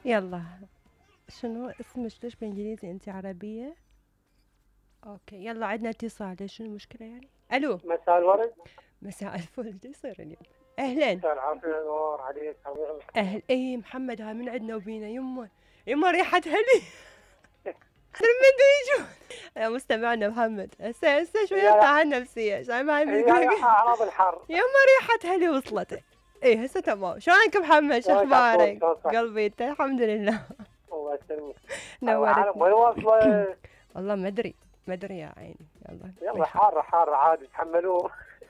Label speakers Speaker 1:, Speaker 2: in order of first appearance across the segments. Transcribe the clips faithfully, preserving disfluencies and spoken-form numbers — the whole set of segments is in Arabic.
Speaker 1: يلا، شنو اسمك؟ ليش بالانجليزي انت عربية؟ اوكي يلا، عندنا اتصال، ليش شنو المشكلة يعني؟ الو.
Speaker 2: مساء الورد.
Speaker 1: مساء الفل، شو يصير اليوم؟ اهلا.
Speaker 2: مساء العافية نور عليك حبيبي.
Speaker 1: اهل اي محمد، هاي من عندنا وبينا يمه. يمه ريحة هلي. من بده يجوا يا مستمعنا محمد، هسه هسه شوي
Speaker 2: هي
Speaker 1: يقطع النفسية، شايف هاي
Speaker 2: هي
Speaker 1: بيقول
Speaker 2: أعراض الحر.
Speaker 1: يما ريحة هلي وصلت. ايه هسه تمام. شلونك محمد؟ شو
Speaker 2: شلونك عطول؟
Speaker 1: اخبارك؟
Speaker 2: شلون صحتك؟
Speaker 1: قلبي انت الحمد لله.
Speaker 2: الله يسلمك. أيوة عالم
Speaker 1: نورتني.
Speaker 2: وين واصلة؟
Speaker 1: والله ما ادري، ما ادري يا عيني. يلا
Speaker 2: يلا
Speaker 1: بيخ-
Speaker 2: حارة حارة عادي تحملوه.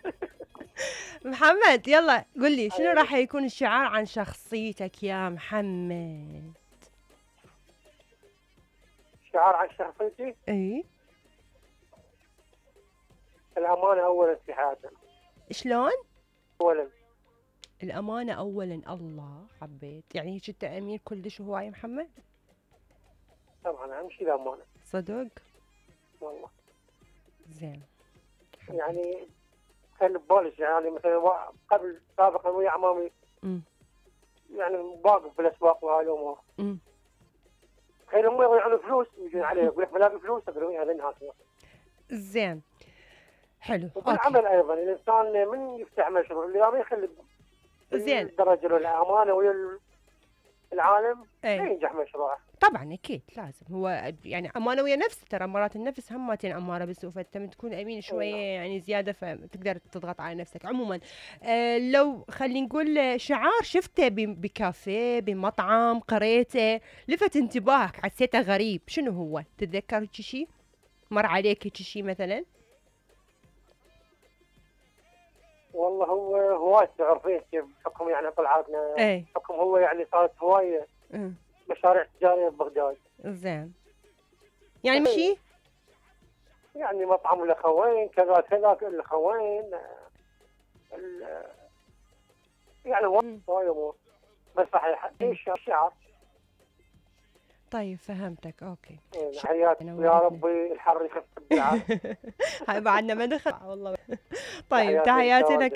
Speaker 1: محمد يلا قل لي شنو
Speaker 2: أيوة.
Speaker 1: راح يكون الشعار عن شخصيتك يا محمد؟
Speaker 2: شعار عن شخصيتي.
Speaker 1: اي
Speaker 2: الأمانة أولا في حياتنا.
Speaker 1: شلون؟
Speaker 2: أولا.
Speaker 1: الأمانة أولا. الله، حبيت يعني هيك أنت أمين كلش هواي محمد؟
Speaker 2: طبعا أهم شيء الأمانة.
Speaker 1: صدق؟
Speaker 2: والله.
Speaker 1: زين.
Speaker 2: يعني خلي ببالك يعني مثلا وا- قبل سابقا ويا عمامي
Speaker 1: امم
Speaker 2: يعني واقف بالأسواق وهاي الأمور.
Speaker 1: امم
Speaker 2: تخيل هم يضيعون فلوس يجون عليه يقول لك بلاقي فلوس أقول لهم هذا الناس.
Speaker 1: زين. حلو. اوكي.
Speaker 2: وبالعمل ايضا الانسان من يفتح مشروع لا يخلي
Speaker 1: زين.
Speaker 2: الدرجه والامانه ويا العالم
Speaker 1: اي
Speaker 2: لا ينجح مشروعه.
Speaker 1: طبعا اكيد لازم، هو يعني امانه ويا نفس، ترى مرات النفس همتين اماره بالسوء، فانت من تكون امين شويه يعني زياده فتقدر تضغط على نفسك. عموما آه لو خلينا نقول شعار شفته ب- بكافيه بمطعم قريته لفت انتباهك حسيته غريب، شنو هو؟ تتذكر هيك شيء مر عليك هيك شيء مثلا؟
Speaker 2: والله هو هواي تعرفين كيف حكم يعني طلعاتنا
Speaker 1: ايه.
Speaker 2: حكم هو يعني صارت هوايه
Speaker 1: أمم.
Speaker 2: مشاريع تجاريه ببغداد.
Speaker 1: زين. يعني مشي.
Speaker 2: يعني مطعم الاخوين كذا كذا الاخوين ال- يعني
Speaker 1: مم.
Speaker 2: هواي امور. بس صحيح
Speaker 1: إيه.
Speaker 2: الشعر.
Speaker 1: طيب فهمتك. اوكي. شكرا
Speaker 2: حياك يا
Speaker 1: نورتني.
Speaker 2: ربي الحر يخف بالعافيه.
Speaker 1: هاي بعدنا ما دخل والله. طيب
Speaker 2: تحياتي
Speaker 1: تحياتي
Speaker 2: لك.
Speaker 1: لك.